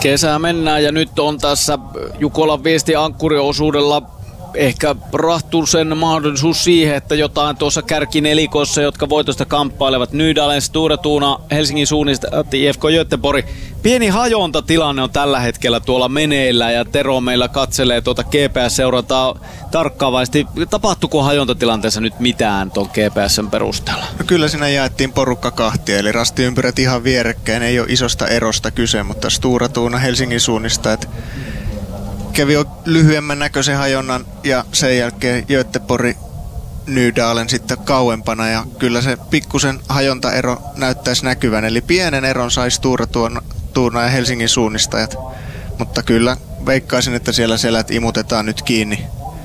Kesää mennään ja nyt on tässä Jukolan viesti ankkuriosuudella ehkä Rahtusen mahdollisuus siihen, että jotain tuossa kärkinelikossa, jotka voitosta kamppailevat Nydalen, Stora Tuna, Helsingin suunnista, IFK Göteborg. Pieni hajontatilanne on tällä hetkellä tuolla meneillä ja Tero meillä katselee tuota GPS-seurantaa tarkkaavasti. Tapahtuuko hajontatilanteessa nyt mitään tuon GPSn perusteella? No kyllä siinä jaettiin porukka kahtia, eli rastiympyrät ihan vierekkäin. Ei ole isosta erosta kyse, mutta Stora Tuna Helsingin suunnista, että kävi lyhyemmän näköisen hajonnan ja sen jälkeen Göteborg Nydalen sitten kauempana ja kyllä se pikkusen hajontaero näyttäisi näkyvän. Eli pienen eron sai Stora Tuna ja Helsingin suunnistajat, mutta kyllä veikkaisin, että siellä selät imutetaan nyt kiinni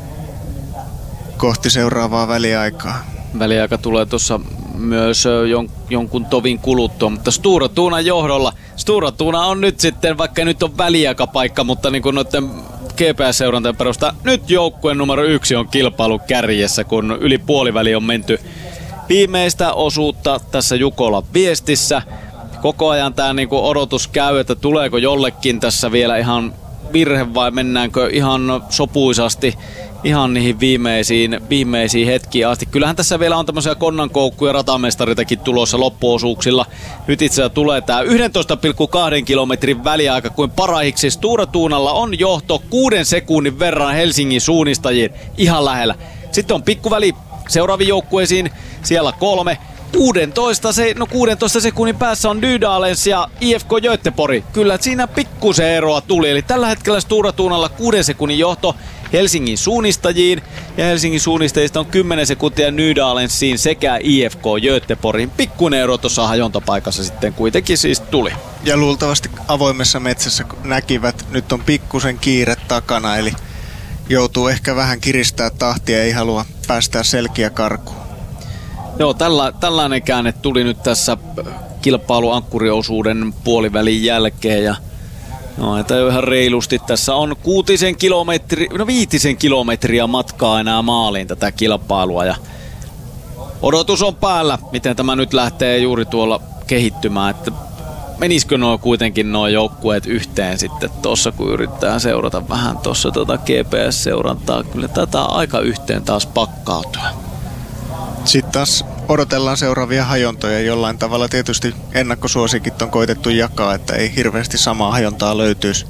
kohti seuraavaa väliaikaa. Väliaika tulee tuossa myös jonkun tovin kuluttua, mutta Stora Tunan johdolla. Stora Tuna on nyt sitten, vaikka nyt on väliaikapaikka, mutta niin kuin noiden GPS-seurantojen perusta nyt joukkueen numero 1 on kilpailun kärjessä, kun yli puoliväli on menty viimeistä osuutta tässä Jukolan viestissä. Koko ajan tämä niin kuin odotus käy, että tuleeko jollekin tässä vielä ihan virhe vai mennäänkö ihan sopuisasti ihan niihin viimeisiin hetkiin asti. Kyllähän tässä vielä on tämmöisiä konnankoukkuja ratamestaritakin tulossa loppuosuuksilla. Nyt itse asiassa tulee tää 11,2 kilometrin väliaika, kuin parahiksi Stora Tunalla on johto 6 sekunnin verran Helsingin suunnistajiin ihan lähellä. Sitten on pikkuväli seuraaviin joukkueisiin, siellä 3. 16 sekunnin päässä on Nydalens ja IFK Göteborg. Kyllä siinä pikkusen eroa tuli. Eli tällä hetkellä Stora Tunalla 6 sekunnin johto Helsingin suunnistajiin. Ja Helsingin suunnistajista on 10 sekuntia Nydalensiin sekä IFK Göteborgin. Pikkuinen ero tuossa hajontapaikassa sitten kuitenkin siis tuli. Ja luultavasti avoimessa metsässä näkivät, nyt on pikkusen kiire takana. Eli joutuu ehkä vähän kiristää tahtia, ei halua päästää selkiä karkuun. Joo, tällainen käänne tuli nyt tässä kilpailuankkuriosuuden puolivälin jälkeen ja no, että ihan reilusti tässä on 5 kilometriä matkaa enää maaliin tätä kilpailua ja odotus on päällä, miten tämä nyt lähtee juuri tuolla kehittymään, että menisikö kuitenkin nuo joukkueet yhteen sitten tuossa, kun yrittää seurata vähän tuossa GPS-seurantaa, kyllä tätä aika yhteen taas pakkautua. Sitten taas odotellaan seuraavia hajontoja jollain tavalla. Tietysti ennakkosuosikit on koitettu jakaa, että ei hirveästi samaa hajontaa löytyisi.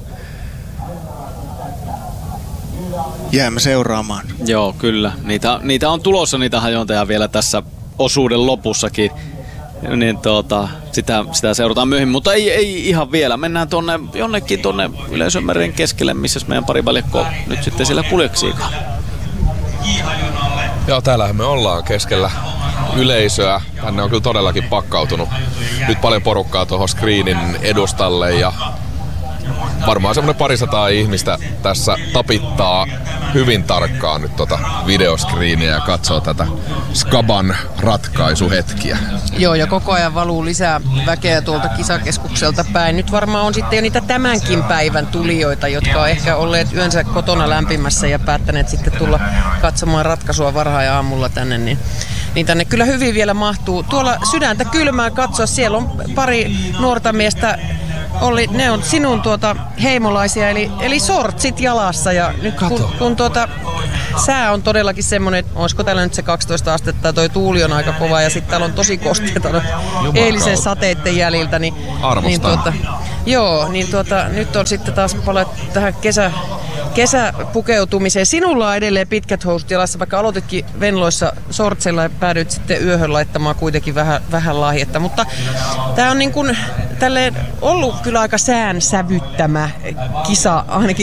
Jäämme seuraamaan. Joo, kyllä. Niitä on tulossa niitä hajontoja vielä tässä osuuden lopussakin. Niin sitä seurataan myöhemmin, mutta ei ihan vielä. Mennään jonnekin tuonne Yleisömeren keskelle, missä meidän pari valjakkoa nyt sitten siellä kuljeksiikaan. Joo, täällähän me ollaan keskellä yleisöä. Tänne on kyllä todellakin pakkautunut nyt paljon porukkaa tuohon screenin edustalle ja varmaan semmoinen 200 ihmistä tässä tapittaa hyvin tarkkaan nyt videoskriiniä ja katsoo tätä Skaban ratkaisuhetkiä. Joo, ja koko ajan valuu lisää väkeä tuolta kisakeskukselta päin. Nyt varmaan on sitten jo niitä tämänkin päivän tulijoita, jotka on ehkä olleet yönsä kotona lämpimässä ja päättäneet sitten tulla katsomaan ratkaisua varhain aamulla tänne, niin tänne kyllä hyvin vielä mahtuu. Tuolla sydäntä kylmää katsoa, siellä on pari nuorta miestä. Ne on sinun heimolaisia, eli sortsit jalassa ja nyt kun sää on todellakin semmoinen, olisiko täällä nyt se 12 astetta, toi tuuli on aika kova ja sitten täällä on tosi kosteita eilisen sateitten jäljiltä. Niin nyt on sitten taas paljon tähän kesäpukeutumiseen. Sinulla on edelleen pitkät housut jalassa, vaikka aloititkin Venloissa sortseilla ja päädyit sitten yöhön laittamaan kuitenkin vähän lahjetta. Mutta tämä on niin kuin tälleen ollut kyllä aika säänsävyttämä kisa, ainakin